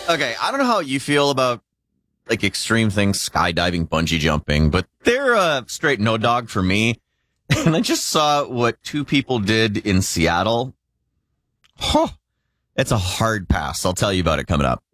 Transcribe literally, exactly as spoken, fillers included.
Okay, I don't know how you feel about like extreme things, skydiving, bungee jumping, but they're uh, straight no dog for me. And I just saw what two people did in Seattle. Huh. It's a hard pass. I'll tell you about it coming up.